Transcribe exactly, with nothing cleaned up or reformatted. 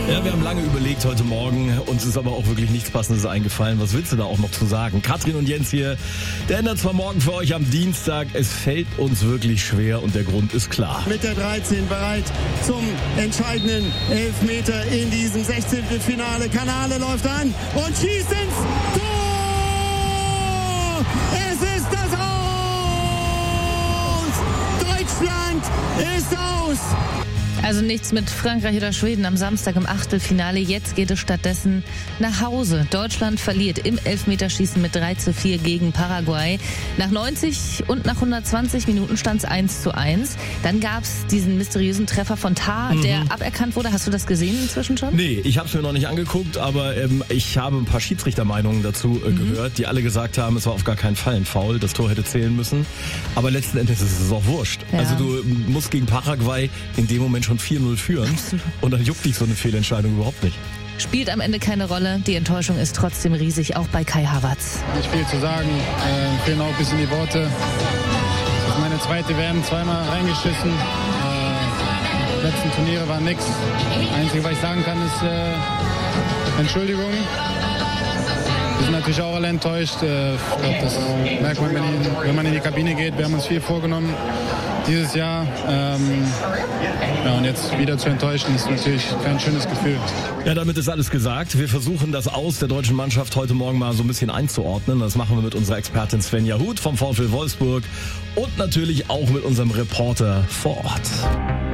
Ja, wir haben lange überlegt heute Morgen, uns ist aber auch wirklich nichts Passendes eingefallen. Was willst du da auch noch zu sagen? Katrin und Jens hier, der ändert zwar morgen für euch am Dienstag, es fällt uns wirklich schwer und der Grund ist klar. Mit der dreizehn bereit zum entscheidenden Elfmeter in diesem Sechzehntelfinale. Kanale läuft an und schießt ins Tor! Es ist das Aus! Deutschland ist aus! Also nichts mit Frankreich oder Schweden am Samstag im Achtelfinale. Jetzt geht es stattdessen nach Hause. Deutschland verliert im Elfmeterschießen mit drei zu vier gegen Paraguay. Nach neunzig und nach hundertzwanzig Minuten stand es eins zu eins. Dann gab es diesen mysteriösen Treffer von Tah, der mhm. aberkannt wurde. Hast du das gesehen inzwischen schon? Nee, ich habe es mir noch nicht angeguckt, aber ähm, ich habe ein paar Schiedsrichtermeinungen dazu äh, mhm. gehört, die alle gesagt haben, es war auf gar keinen Fall ein Foul, das Tor hätte zählen müssen. Aber letzten Endes ist es auch wurscht. Ja. Also du musst gegen Paraguay in dem Moment schon vier null führen. Absolut. Und dann juckt dich so eine Fehlentscheidung überhaupt nicht. Spielt am Ende keine Rolle. Die Enttäuschung ist trotzdem riesig, auch bei Kai Havertz. Nicht viel zu sagen. Äh, fehlen auch ein bisschen die Worte. Das ist meine zweite W M, zweimal reingeschissen. Äh, die letzten Turniere waren nix. Das Einzige, was ich sagen kann, ist äh, Entschuldigung. Wir sind natürlich auch alle enttäuscht. Äh, ich glaube, das merkt man, wenn, in, wenn man in die Kabine geht. Wir haben uns viel vorgenommen dieses Jahr. Ähm, ja, und jetzt wieder zu enttäuschen, ist natürlich kein schönes Gefühl. Ja, damit ist alles gesagt. Wir versuchen das Aus der deutschen Mannschaft heute Morgen mal so ein bisschen einzuordnen. Das machen wir mit unserer Expertin Svenja Huth vom VfL Wolfsburg und natürlich auch mit unserem Reporter vor Ort.